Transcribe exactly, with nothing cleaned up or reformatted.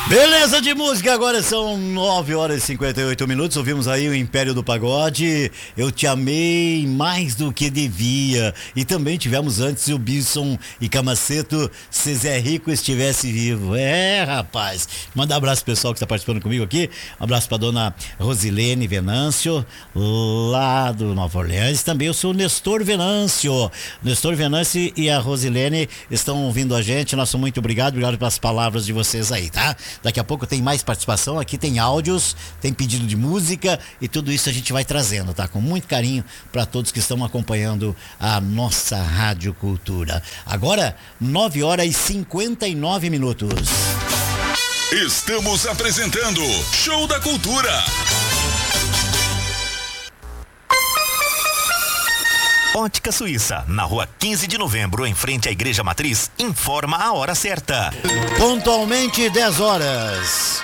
Beleza de música, agora são nove horas e cinquenta e oito minutos. Ouvimos aí o Império do Pagode, Eu Te Amei Mais Do Que Devia. E também tivemos antes o Bisson e Camaceto, Se Zé Rico Estivesse Vivo. É, rapaz. Manda um abraço pro pessoal que está participando comigo aqui. Um abraço pra dona Rosilene Venâncio, lá do Nova Orleans. Também eu sou o Nestor Venâncio. Nestor Venâncio e a Rosilene estão ouvindo a gente. Nosso muito obrigado, obrigado pelas palavras de vocês aí, tá? Daqui a pouco tem mais participação, aqui tem áudios, tem pedido de música e tudo isso a gente vai trazendo, tá? Com muito carinho para todos que estão acompanhando a nossa Rádio Cultura. Agora, nove horas e cinquenta e nove minutos. Estamos apresentando Show da Cultura. Ótica Suíça, na rua quinze de novembro, em frente à Igreja Matriz, informa a hora certa. Pontualmente dez horas.